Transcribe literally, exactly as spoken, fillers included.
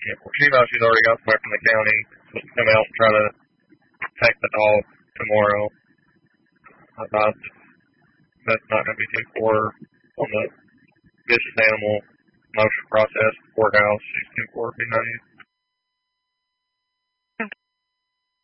Yeah, well, she knows she's already got somebody from the county supposed to come out and try to protect the dog tomorrow. I thought that's not going to be too poor on the vicious animal motion process. Courthouse, she's too poor to be nice.